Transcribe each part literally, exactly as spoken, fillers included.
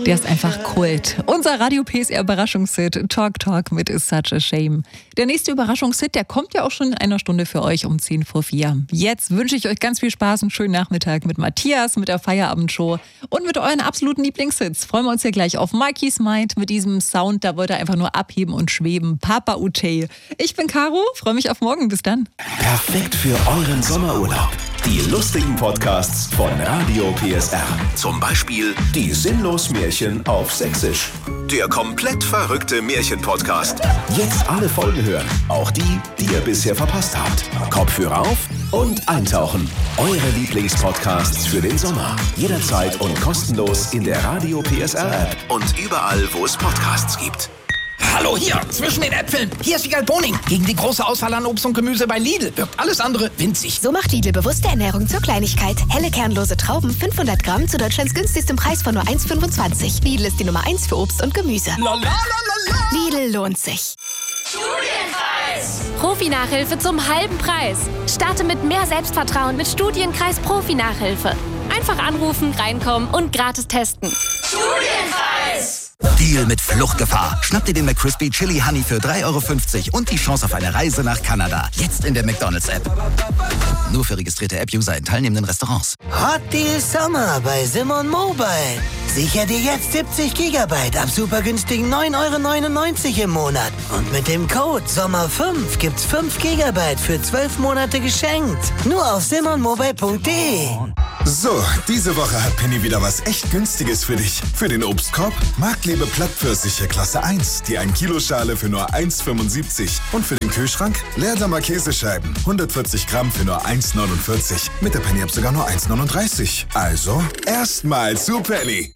Der ist einfach Kult. Unser Radio P S R Überraschungshit Talk Talk mit Is Such a Shame. Der nächste Überraschungshit, der kommt ja auch schon in einer Stunde für euch um zehn vor vier. Jetzt wünsche ich euch ganz viel Spaß und schönen Nachmittag mit Matthias, mit der Feierabendshow und mit euren absoluten Lieblingshits. Freuen wir uns hier gleich auf Mikey's Mind mit diesem Sound, da wollt ihr einfach nur abheben und schweben. Papa Utey. Ich bin Caro, freue mich auf morgen. Bis dann. Perfekt für euren Sommerurlaub. Die lustigen Podcasts von Radio P S R. Zum Beispiel die Sinnlos-Märchen auf Sächsisch. Der komplett verrückte Märchen-Podcast. Jetzt alle Folgen hören, auch die, die ihr bisher verpasst habt. Kopfhörer auf und eintauchen. Eure Lieblingspodcasts für den Sommer. Jederzeit und kostenlos in der Radio P S R-App und überall, wo es Podcasts gibt. Hallo hier, zwischen den Äpfeln. Hier ist Wiegald Boning. Gegen die große Auswahl an Obst und Gemüse bei Lidl wirkt alles andere winzig. So macht Lidl bewusste Ernährung zur Kleinigkeit. Helle kernlose Trauben, fünfhundert Gramm zu Deutschlands günstigstem Preis von nur eins Komma fünfundzwanzig. Lidl ist die Nummer eins für Obst und Gemüse. Lalalala. Lidl lohnt sich. Studienkreis! Profi-Nachhilfe zum halben Preis. Starte mit mehr Selbstvertrauen mit Studienkreis Profi-Nachhilfe. Einfach anrufen, reinkommen und gratis testen. Studienkreis! Deal mit Fluchtgefahr. Schnapp dir den McCrispy Chili Honey für drei Euro fünfzig und die Chance auf eine Reise nach Kanada. Jetzt in der McDonald's-App. Nur für registrierte App-User in teilnehmenden Restaurants. Hot Deal Sommer bei Simon Mobile. Sicher dir jetzt siebzig Gigabyte ab super günstigen neun Euro neunundneunzig im Monat. Und mit dem Code Sommer fünf gibt's fünf Gigabyte für zwölf Monate geschenkt. Nur auf simon mobile punkt de. So, diese Woche hat Penny wieder was echt Günstiges für dich. Für den Obstkorb Marktlebe Plattpfirsiche Klasse eins, die ein Kilo Schale für nur eins Komma fünfundsiebzig. Und für den Kühlschrank Leerdammer Käsescheiben, hundertvierzig Gramm für nur eins Komma neunundvierzig. Mit der Penny-App sogar nur eins Komma neununddreißig. Also, erstmal zu Penny.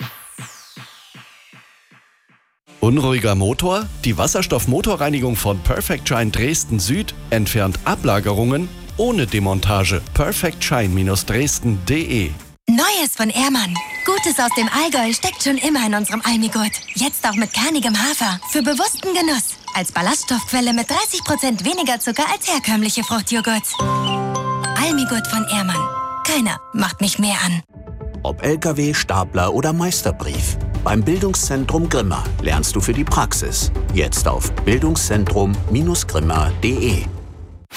Unruhiger Motor? Die Wasserstoffmotorreinigung von Perfect Shine Dresden Süd entfernt Ablagerungen ohne Demontage. perfect shine Dresden punkt de. Neues von Ehrmann. Gutes aus dem Allgäu steckt schon immer in unserem Almigurt. Jetzt auch mit kernigem Hafer. Für bewussten Genuss. Als Ballaststoffquelle mit dreißig Prozent weniger Zucker als herkömmliche Fruchtjoghurts. Almigurt von Ehrmann. Keiner macht mich mehr an. Ob L K W, Stapler oder Meisterbrief. Beim Bildungszentrum Grimma lernst du für die Praxis. Jetzt auf bildungszentrum Bindestrich grimma punkt de.